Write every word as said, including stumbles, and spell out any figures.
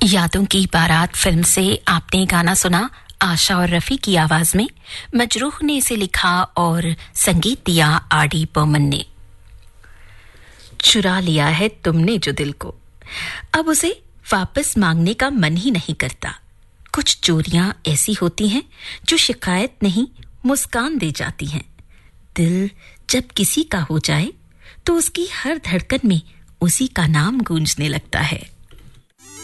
यादों की बारात फिल्म से आपने गाना सुना आशा और रफी की आवाज में। मजरूह ने इसे लिखा और संगीत दिया आर डी बर्मन ने। चुरा लिया है तुमने जो दिल को, अब उसे वापस मांगने का मन ही नहीं करता। कुछ चोरियां ऐसी होती हैं जो शिकायत नहीं मुस्कान दे जाती हैं। दिल जब किसी का हो जाए तो उसकी हर धड़कन में उसी का नाम गूंजने लगता है।